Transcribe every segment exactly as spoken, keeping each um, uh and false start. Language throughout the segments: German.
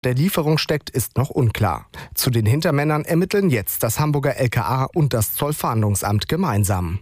der Lieferung steckt, ist noch unklar. Zu den Hintermännern ermitteln jetzt das Hamburger L K A und das Zollfahndungsamt gemeinsam.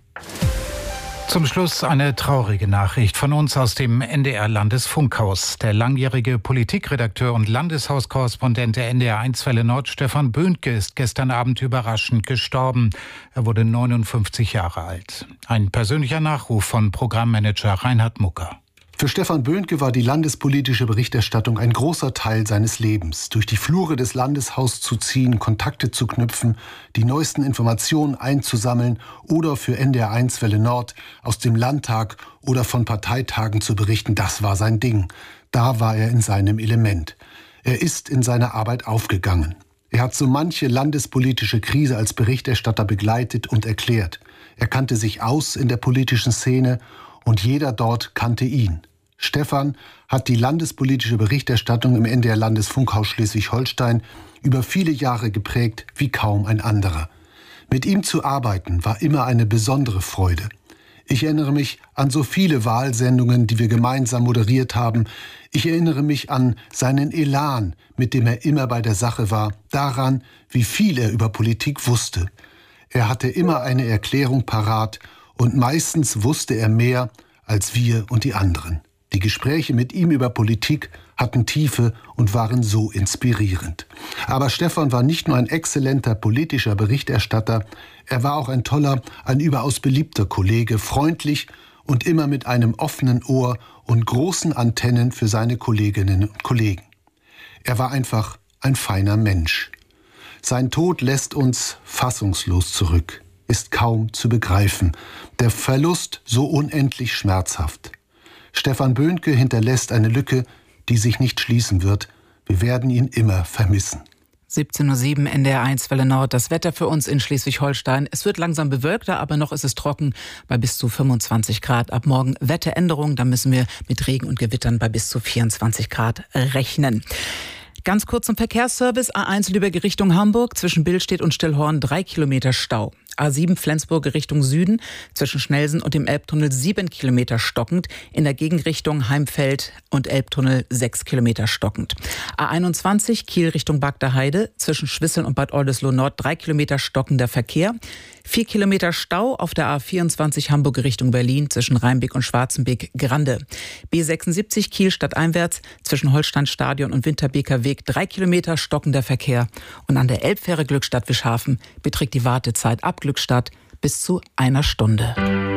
Zum Schluss eine traurige Nachricht von uns aus dem N D R-Landesfunkhaus. Der langjährige Politikredakteur und Landeshauskorrespondent der N D R eins Welle Nord, Stefan Böhnke, ist gestern Abend überraschend gestorben. Er wurde neunundfünfzig Jahre alt. Ein persönlicher Nachruf von Programmmanager Reinhard Mucker. Für Stefan Böhnke war die landespolitische Berichterstattung ein großer Teil seines Lebens. Durch die Flure des Landeshauses zu ziehen, Kontakte zu knüpfen, die neuesten Informationen einzusammeln oder für N D R eins Welle Nord aus dem Landtag oder von Parteitagen zu berichten, das war sein Ding. Da war er in seinem Element. Er ist in seiner Arbeit aufgegangen. Er hat so manche landespolitische Krise als Berichterstatter begleitet und erklärt. Er kannte sich aus in der politischen Szene und jeder dort kannte ihn. Stefan hat die landespolitische Berichterstattung im N D R-Landesfunkhaus Schleswig-Holstein über viele Jahre geprägt wie kaum ein anderer. Mit ihm zu arbeiten war immer eine besondere Freude. Ich erinnere mich an so viele Wahlsendungen, die wir gemeinsam moderiert haben. Ich erinnere mich an seinen Elan, mit dem er immer bei der Sache war, daran, wie viel er über Politik wusste. Er hatte immer eine Erklärung parat und meistens wusste er mehr als wir und die anderen. Die Gespräche mit ihm über Politik hatten Tiefe und waren so inspirierend. Aber Stefan war nicht nur ein exzellenter politischer Berichterstatter, er war auch ein toller, ein überaus beliebter Kollege, freundlich und immer mit einem offenen Ohr und großen Antennen für seine Kolleginnen und Kollegen. Er war einfach ein feiner Mensch. Sein Tod lässt uns fassungslos zurück, ist kaum zu begreifen. Der Verlust so unendlich schmerzhaft. Stefan Böhnke hinterlässt eine Lücke, die sich nicht schließen wird. Wir werden ihn immer vermissen. siebzehn Uhr sieben N D R eins Welle Nord. Das Wetter für uns in Schleswig-Holstein. Es wird langsam bewölkter, aber noch ist es trocken bei bis zu fünfundzwanzig Grad. Ab morgen Wetteränderung, da müssen wir mit Regen und Gewittern bei bis zu vierundzwanzig Grad rechnen. Ganz kurz zum Verkehrsservice. A eins Lübeck Richtung Hamburg, zwischen Billstedt und Stillhorn drei Kilometer Stau. A sieben Flensburg Richtung Süden, zwischen Schnellsen und dem Elbtunnel sieben Kilometer stockend. In der Gegenrichtung Heimfeld und Elbtunnel sechs Kilometer stockend. A einundzwanzig Kiel Richtung Bagder Heide, zwischen Schwisseln und Bad Oldesloe Nord drei Kilometer stockender Verkehr. vier Kilometer Stau auf der A vierundzwanzig Hamburg Richtung Berlin, zwischen Rheinbeck und Schwarzenbeck Grande. B sechsundsiebzig Kiel stadteinwärts, zwischen Holsteinstadion und Winterbeker Weg drei Kilometer stockender Verkehr. Und an der Elbfähre Glückstadt-Wischhafen beträgt die Wartezeit ab Glückstadt bis zu einer Stunde.